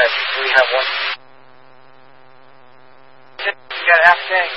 Do we have one? You got half tank.